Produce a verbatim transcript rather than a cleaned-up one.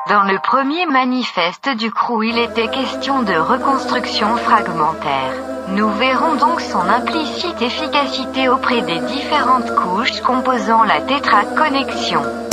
Dans le premier manifeste du crew, il était question de reconstruction fragmentaire. Nous verrons donc son implicite efficacité auprès des différentes couches composant la tétraconnexion.